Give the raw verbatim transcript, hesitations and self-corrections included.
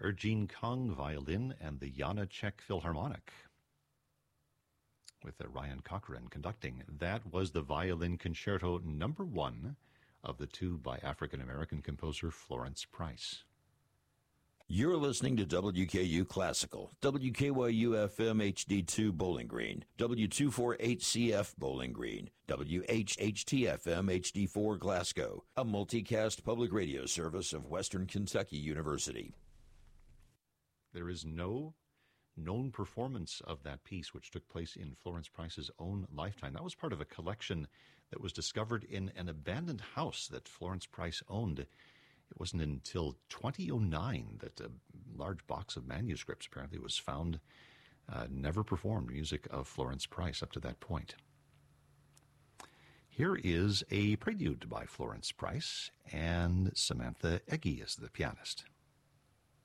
Ergene Kong violin and the Janacek Philharmonic, with uh, Ryan Cochran conducting. That was the violin concerto number one of the two by African-American composer Florence Price. You're listening to W K U Classical, W K Y U F M H D two Bowling Green, W two forty-eight C F Bowling Green, W H H T F M H D four Glasgow, a multicast public radio service of Western Kentucky University. There is no known performance of that piece, which took place in Florence Price's own lifetime. That was part of a collection that was discovered in an abandoned house that Florence Price owned. It wasn't until twenty oh nine that a large box of manuscripts apparently was found, uh, never performed music of Florence Price up to that point. Here is a prelude by Florence Price, and Samantha Eggy is the pianist.